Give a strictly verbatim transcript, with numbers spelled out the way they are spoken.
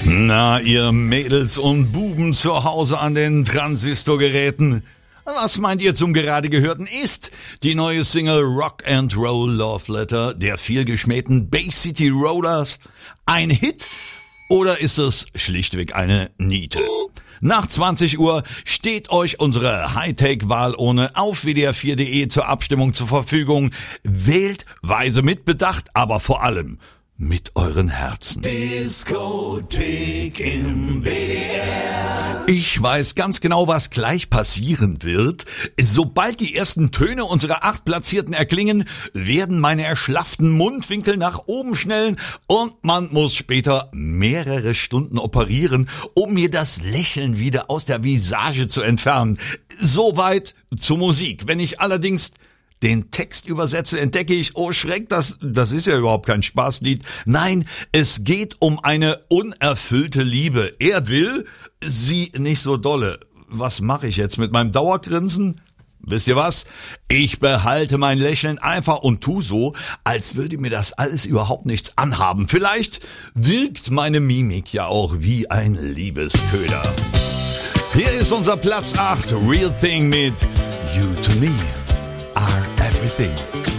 Na, ihr Mädels und Buben zu Hause an den Transistorgeräten. Was meint ihr zum gerade Gehörten? Ist die neue Single Rock and Roll Love Letter der vielgeschmähten Bay City Rollers ein Hit oder ist es schlichtweg eine Niete? Nach zwanzig Uhr steht euch unsere Hightech-Wahlurne auf w d r vier punkt d e zur Abstimmung zur Verfügung. Wählt weise mit Bedacht, aber vor allem mit euren Herzen. Diskothek im W D R. Ich weiß ganz genau, was gleich passieren wird. Sobald die ersten Töne unserer Achtplatzierten erklingen, werden meine erschlafften Mundwinkel nach oben schnellen und man muss später mehrere Stunden operieren, um mir das Lächeln wieder aus der Visage zu entfernen. Soweit zur Musik. Wenn ich allerdings den Text übersetze, entdecke ich, oh Schreck, das, das ist ja überhaupt kein Spaßlied. Nein, es geht um eine unerfüllte Liebe. Er will, sie nicht so dolle. Was mache ich jetzt mit meinem Dauergrinsen? Wisst ihr was? Ich behalte mein Lächeln einfach und tu so, als würde mir das alles überhaupt nichts anhaben. Vielleicht wirkt meine Mimik ja auch wie ein Liebesköder. Hier ist unser Platz acht, Real Thing mit You to Me Are Everything.